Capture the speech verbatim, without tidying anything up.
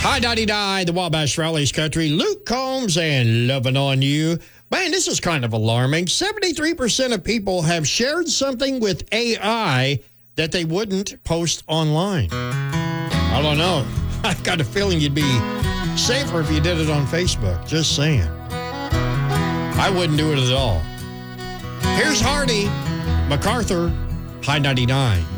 Hi, Dottie Die, the Wabash Rallies Country, Luke Combs, and Loving on You. Man, this is kind of alarming. seventy-three percent of people have shared something with A I that they wouldn't post online. I don't know. I've got a feeling you'd be safer if you did it on Facebook. Just saying. I wouldn't do it at all. Here's Hardy, MacArthur, High ninety-nine.